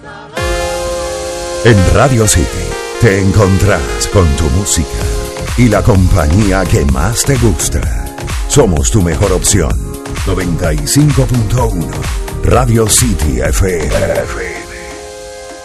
En Radio City te encontrás con tu música y la compañía que más te gusta. Somos tu mejor opción. 95.1 Radio City FM.